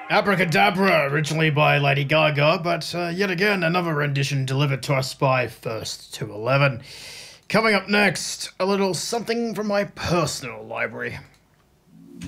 Abracadabra, originally by Lady Gaga, but yet again another rendition delivered to us by First to 11. Coming up next, a little something from my personal library.